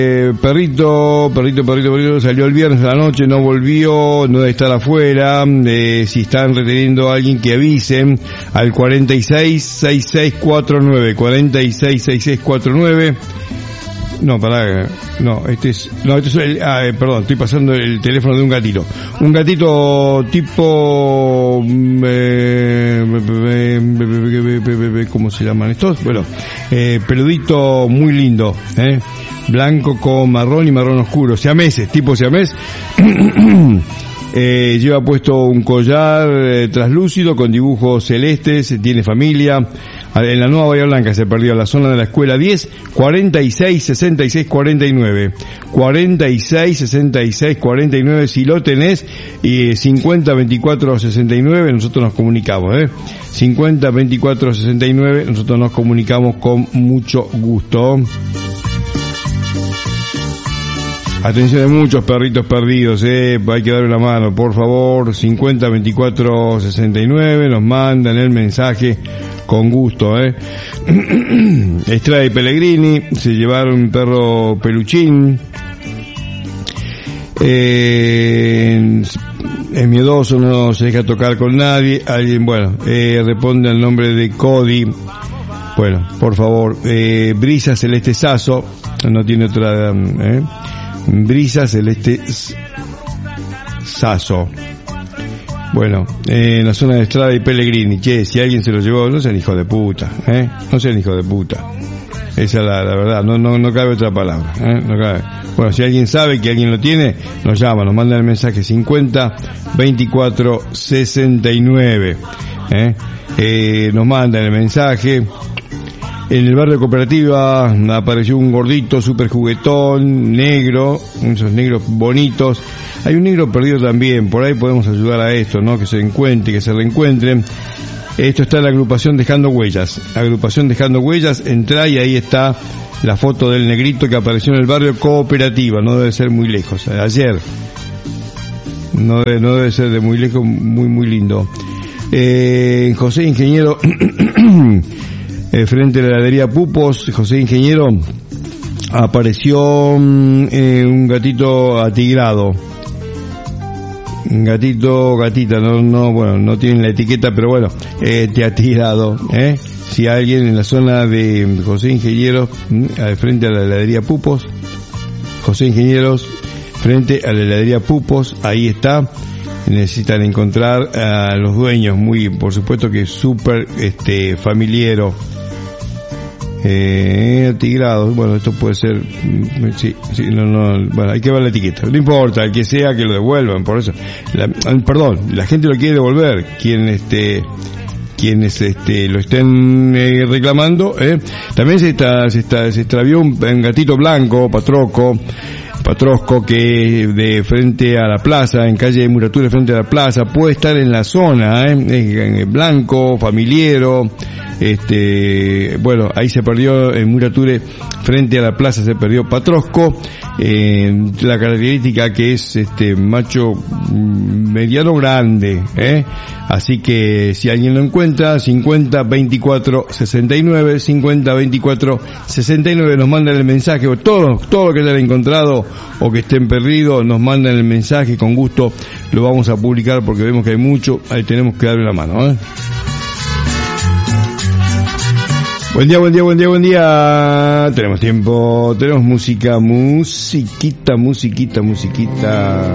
Perrito, salió el viernes a la noche, no volvió, no debe estar afuera. Si están reteniendo a alguien que avisen al 466649, 466649. No, este es perdón, estoy pasando el teléfono de un gatito. Un gatito tipo, ¿cómo se llaman estos? Bueno, peludito muy lindo, blanco con marrón y marrón oscuro, tipo siamés. Lleva puesto un collar traslúcido con dibujos celestes, tiene familia. En la Nueva Bahía Blanca se perdió la zona de la escuela 10, 46 66 49, 46 66 49, si lo tenés, 50 24 69, nosotros nos comunicamos, 50 24 69, nosotros nos comunicamos con mucho gusto. Atención, hay muchos perritos perdidos, hay que darle la mano, por favor. 50 24 69, nos mandan el mensaje con gusto, Estrada y Pellegrini se llevaron un perro peluchín, es miedoso, no se deja tocar con nadie. Alguien, responde al nombre de Cody. Bueno, por favor, Brisa Celeste Sasso, no tiene otra, Brisa Celeste Sasso. Bueno, en la zona de Estrada y Pellegrini. Si alguien se lo llevó, no sean hijo de puta, no sean hijo de puta. Esa es la verdad, no cabe otra palabra, no cabe. Bueno, si alguien sabe que alguien lo tiene, nos llama, nos manda el mensaje 50 24 69, nos mandan el mensaje. En el barrio Cooperativa apareció un gordito súper juguetón, negro, esos negros bonitos. Hay un negro perdido también, por ahí podemos ayudar a esto, ¿no? Que se reencuentren. Esto está en la agrupación Dejando Huellas. Entra y ahí está la foto del negrito que apareció en el barrio Cooperativa, no debe ser muy lejos, ayer. No debe ser de muy lejos, muy lindo. José Ingeniero, frente a la heladería Pupos, José Ingeniero, apareció un gatito atigrado. Gatita, no tienen la etiqueta, pero bueno, te ha tirado, Si alguien en la zona de José Ingenieros, frente a la heladería Pupos, José Ingenieros, frente a la heladería Pupos, ahí está. Necesitan encontrar a los dueños, por supuesto que súper, familiero. Atigrado, esto puede ser, hay que ver la etiqueta, no importa, el que sea que lo devuelvan, por eso, la gente lo quiere devolver, quienes lo estén reclamando, también se extravió un gatito blanco, Patrosco, que de frente a la plaza, en calle de Murature frente a la plaza, puede estar en la zona, blanco, familiero. Ahí se perdió en Murature frente a la plaza, se perdió Patrosco, la característica que es macho mediano grande, así que si alguien lo encuentra, 50 24 69, 50 24 69, nos mandan el mensaje, o todo lo que hayan encontrado o que estén perdidos, nos mandan el mensaje, con gusto lo vamos a publicar porque vemos que hay mucho, ahí tenemos que darle la mano, Buen día. Tenemos tiempo, tenemos música, musiquita.